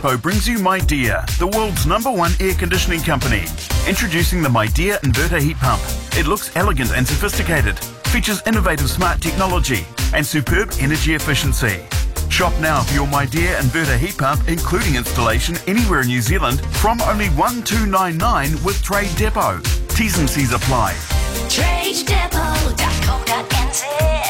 Depot brings you Midea, the world's #1 air conditioning company. Introducing the Midea inverter heat pump. It looks elegant and sophisticated, features innovative smart technology and superb energy efficiency. Shop now for your Midea inverter heat pump, including installation anywhere in New Zealand from only $1,299 with Trade Depot. T's and C's apply. TradeDepot.co.nz.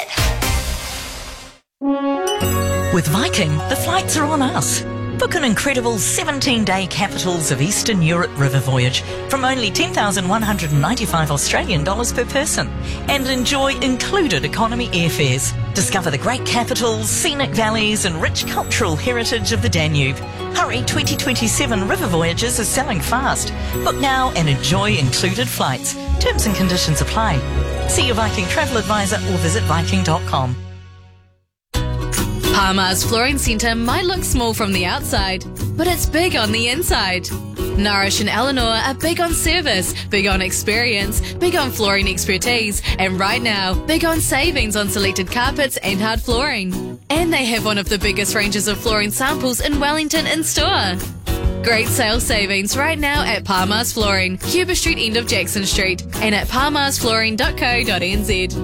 With Viking, the flights are on us. Book an incredible 17-day Capitals of Eastern Europe river voyage from only $10,195 Australian dollars per person and enjoy included economy airfares. Discover the great capitals, scenic valleys and rich cultural heritage of the Danube. Hurry, 2027 river voyages are selling fast. Book now and enjoy included flights. Terms and conditions apply. See your Viking travel advisor or visit viking.com. Palmer's Flooring Centre might look small from the outside, but it's big on the inside. Nourish and Eleanor are big on service, big on experience, big on flooring expertise, and right now, big on savings on selected carpets and hard flooring. And they have one of the biggest ranges of flooring samples in Wellington in store. Great sales savings right now at Palmer's Flooring, Cuba Street end of Jackson Street, and at palmersflooring.co.nz.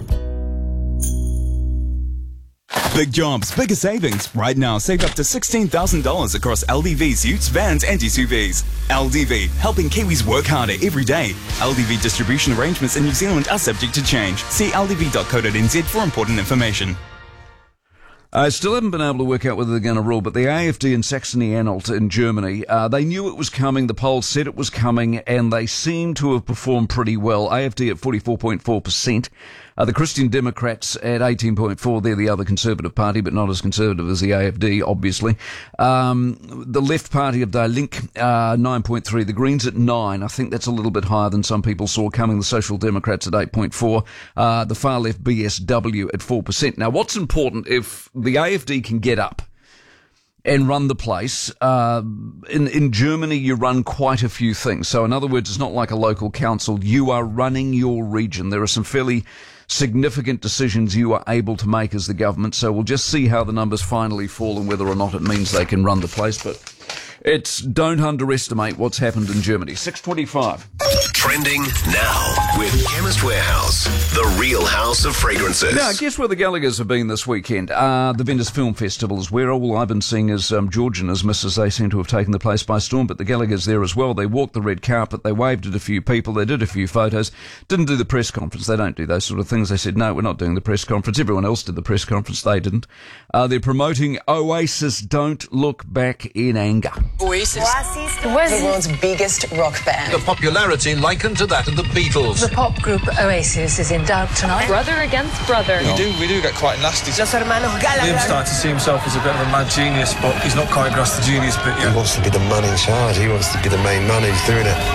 Big jobs, bigger savings. Right now, save up to $16,000 across LDV's utes, vans and SUVs. LDV, helping Kiwis work harder every day. LDV distribution arrangements in New Zealand are subject to change. See ldv.co.nz for important information. I still haven't been able to work out whether they're going to rule, but the AfD in Saxony-Anhalt in Germany, they knew it was coming, the polls said it was coming, and they seem to have performed pretty well. AfD at 44.4%. The Christian Democrats at 18.4%. They're the other Conservative party, but not as conservative as the AfD, obviously. The Left Party of Die Linke, 9.3%. The Greens at 9%. I think that's a little bit higher than some people saw coming. The Social Democrats at 8.4%. The far left BSW at 4%. Now, what's important, if the AfD can get up and run the place, in Germany you run quite a few things. So in other words, it's not like a local council. You are running your region. There are some fairly significant decisions you are able to make as the government. So we'll just see how the numbers finally fall and whether or not it means they can run the place. But don't underestimate what's happened in Germany. 6:25. Trending now with Chemist Warehouse, the real house of fragrances. Now, guess where the Gallaghers have been this weekend? The Venice Film Festival is where. All I've been seeing is George and his missus. They seem to have taken the place by storm, but the Gallaghers there as well. They walked the red carpet, they waved at a few people, they did a few photos, didn't do the press conference. They don't do those sort of things. They said, no, we're not doing the press conference. Everyone else did the press conference. They didn't. They're promoting Oasis, Don't Look Back in Anger. Oasis, the world's biggest rock band. The popularity likened to that of the Beatles. The pop group Oasis is in doubt tonight. Brother against brother. We do get quite nasty. Los hermanos Gallagher. Liam started to see himself as a bit of a mad genius, but he's not quite grasped the genius bit yet. He wants to be the man in charge. He wants to be the main man who's doing it.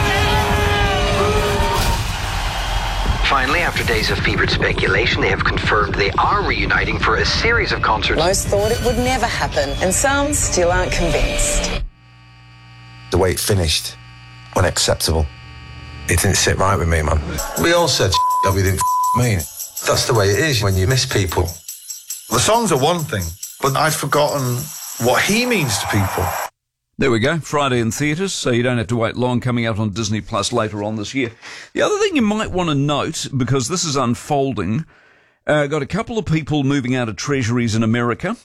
Finally, after days of fevered speculation, they have confirmed they are reuniting for a series of concerts. Most thought it would never happen, and some still aren't convinced. The way it finished, unacceptable. It didn't sit right with me, man. We all said that we didn't mean. That's the way it is when you miss people. The songs are one thing, but I'd forgotten what he means to people. There we go, Friday in theatres, so you don't have to wait long, coming out on Disney Plus later on this year. The other thing you might want to note, because this is unfolding, got a couple of people moving out of treasuries in America,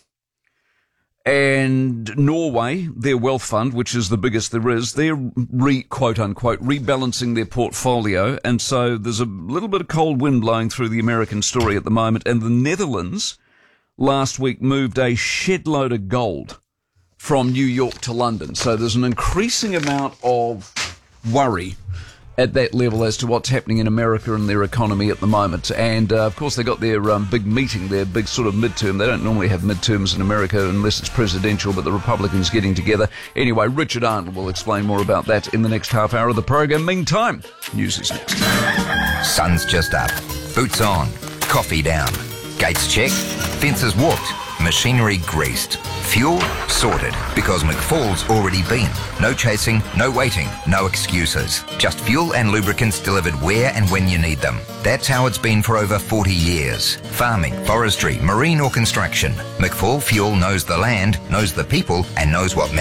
and Norway, their wealth fund, which is the biggest there is, they're quote-unquote rebalancing their portfolio, and so there's a little bit of cold wind blowing through the American story at the moment, and the Netherlands last week moved a shed load of gold from New York to London. So there's an increasing amount of worry at that level as to what's happening in America and their economy at the moment. And, of course, they got their big meeting, their big sort of midterm. They don't normally have midterms in America unless it's presidential, but the Republicans getting together. Anyway, Richard Arnold will explain more about that in the next half hour of the program. Meantime, news is next. Sun's just up. Boots on. Coffee down. Gates checked. Fences walked. Machinery greased. Fuel sorted, because McFall's already been. No chasing, no waiting, no excuses. Just fuel and lubricants delivered where and when you need them. That's how it's been for over 40 years. Farming, forestry, marine or construction. McFall Fuel knows the land, knows the people, and knows what